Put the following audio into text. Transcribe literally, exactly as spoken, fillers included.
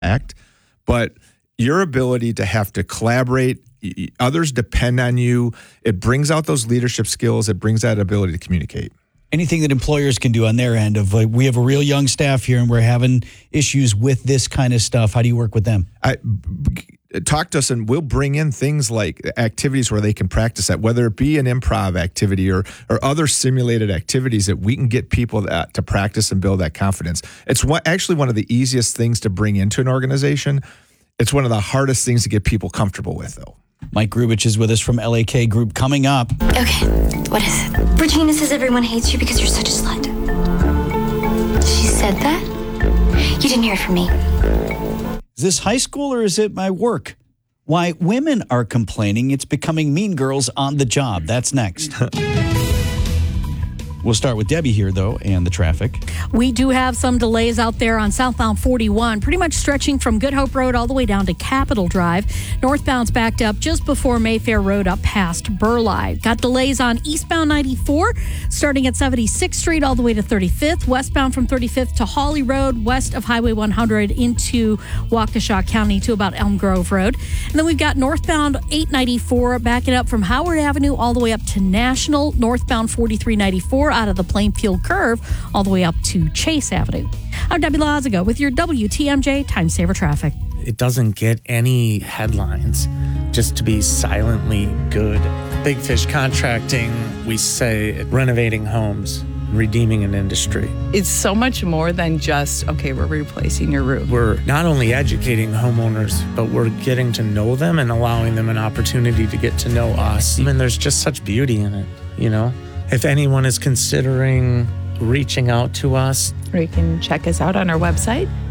act, but your ability to have to collaborate, others depend on you. It brings out those leadership skills. It brings that ability to communicate. Anything that employers can do on their end of like, we have a real young staff here and we're having issues with this kind of stuff. How do you work with them? I, talk to us and we'll bring in things like activities where they can practice that, whether it be an improv activity or or other simulated activities that we can get people that, to practice and build that confidence. It's what, actually one of the easiest things to bring into an organization. It's one of the hardest things to get people comfortable with, though. Mike Grubich is with us from L A K Group. Coming up. Okay, what is it? Regina says everyone hates you because you're such a slut. She said that? You didn't hear it from me. Is this high school or is it my work? Why women are complaining it's becoming mean girls on the job. That's next. We'll start with Debbie here, though, and the traffic. We do have some delays out there on southbound forty-one, pretty much stretching from Good Hope Road all the way down to Capitol Drive. Northbound's backed up just before Mayfair Road up past Burleigh. Got delays on eastbound ninety-four, starting at seventy-sixth Street all the way to thirty-fifth. Westbound from thirty-fifth to Hawley Road, west of Highway one hundred into Waukesha County to about Elm Grove Road. And then we've got northbound eight ninety-four backing up from Howard Avenue all the way up to National. Northbound forty-three ninety-four out of the Plainfield Curve all the way up to Chase Avenue. I'm Debbie Lazago with your W T M J Time Saver Traffic. It doesn't get any headlines just to be silently good. Big Fish Contracting, we say renovating homes, redeeming an industry. It's so much more than just, okay, we're replacing your roof. We're not only educating homeowners, but we're getting to know them and allowing them an opportunity to get to know us. I mean, there's just such beauty in it, you know? If anyone is considering reaching out to us, Or you can check us out on our website,